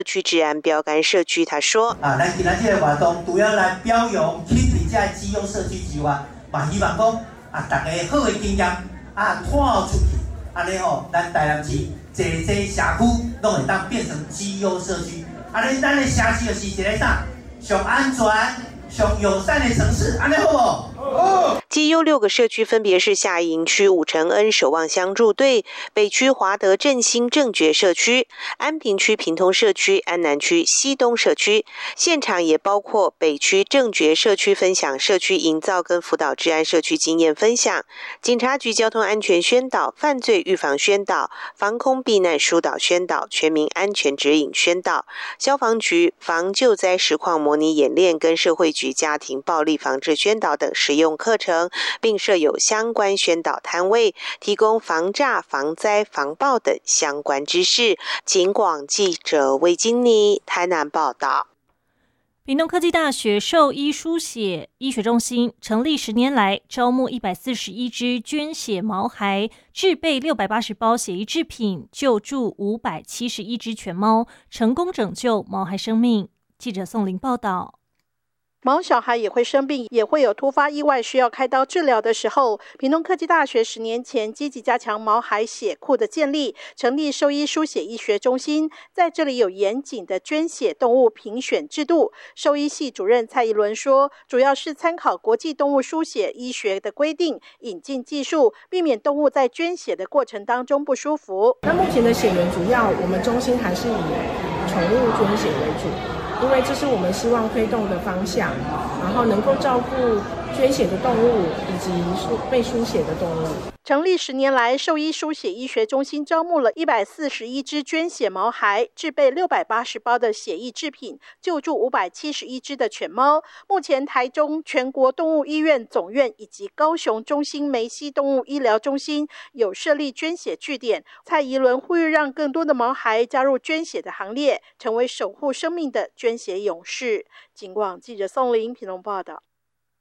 区治安标杆社区。他说：“ 咱今仔这个活动除了来表扬亲伫这基优社区之外，嘛希望讲大家好的经验传出去，安尼咱台南市这社区拢会当变成基优社区，安尼咱的社区就是一个啥上安全、上友善的城市，安尼好不？” 基优6个社区分别是下营区武承恩守望相助队、北区华德振兴正觉社区、安平区平通社区、安南区西东社区。现场也包括北区正觉社区分享社区营造跟辅导治安社区经验分享，警察局交通安全宣导、犯罪预防宣导、防空避难疏导宣导、全民安全指引宣导，消防局防救灾实况模拟演练跟社会局家庭暴力防治宣导等实用课程，并设有相关宣导摊位，提供防诈、防灾、防暴等相关知识。警广记者魏金妮台南报道。 屏东科技大学兽医输血医学中心成立10年来，招募141只捐血毛孩，制备680包血液制品，救助571只犬猫，成功拯救毛孩生命。记者宋玲报道。 毛小孩也会生病，也会有突发意外需要开刀治疗的时候。屏东科技大学10年前积极加强毛孩血库的建立，成立兽医输血医学中心，在这里有严谨的捐血动物评选制度。兽医系主任蔡宜伦说，主要是参考国际动物输血医学的规定，引进技术，避免动物在捐血的过程当中不舒服。 那目前的血源主要我们中心还是以宠物捐血为主，因为这是我们希望推动的方向，然后能够照顾捐血的动物以及被输血的动物。 成立10年来，兽医输血医学中心招募了141只捐血毛孩，制备680包的血液制品，救助571只的犬猫。目前台中全国动物医院总院以及高雄中心梅西动物医疗中心有设立捐血据点。蔡宜伦呼吁让更多的毛孩加入捐血的行列，成为守护生命的捐血勇士。警广记者宋玲屏东报道。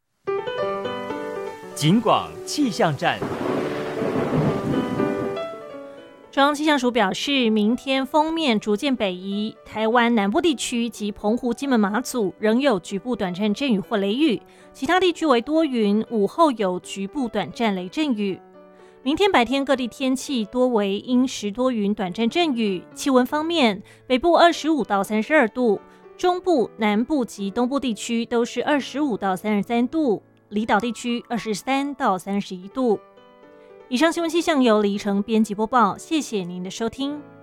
警广气象站。 中央气象署表示，明天锋面逐渐北移，台湾南部地区及澎湖、金门、马祖仍有局部短暂阵雨或雷雨，其他地区为多云，午后有局部短暂雷阵雨。明天白天各地天气多为阴时多云，短暂阵雨。气温方面，北部25到32度，中部、南部及东部地区都是25到33度，离岛地区23到31度。以上新闻气象由李怡成编辑播报，谢谢您的收听。